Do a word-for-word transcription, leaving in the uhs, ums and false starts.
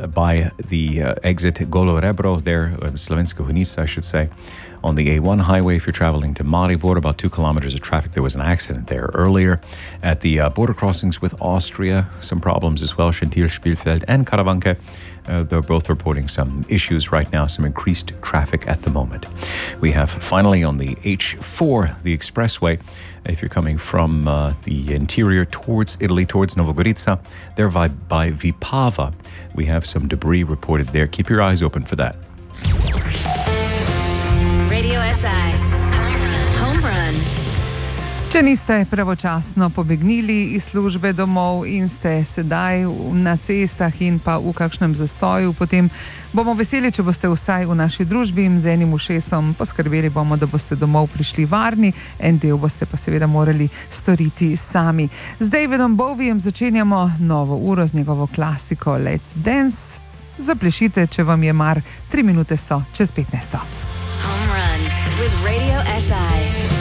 by the uh, exit Golo Rebro, there, uh, Slovenska Hunica, I should say, on the A one highway. If you're traveling to Maribor, about two kilometers of traffic. There was an accident there earlier. At the uh, border crossings with Austria, some problems as well. Schentil, Spielfeld, and Karawanke. Uh, they're both reporting some issues right now, some increased traffic at the moment. We have finally on the H four, the expressway, if you're coming from uh, the interior towards Italy, towards Novogorica, there by, by Vipava, we have some debris reported there. Keep your eyes open for that. Radio S I Home Run. Če niste pravočasno pobegnili iz službe domov in ste sedaj na cestah in pa v kakšnem zastoju, potem bomo veseli, če boste vsaj v naši družbi in z enim ušesom. Poskrbeli bomo, da boste domov prišli varni, en del boste pa seveda morali storiti sami. Z Davidom Bowiem začenjamo novo uro z njegovo klasiko Let's Dance. Zaplešite, če vam je mar, tri minute so čez petnajsto. Home Run with Radio S I.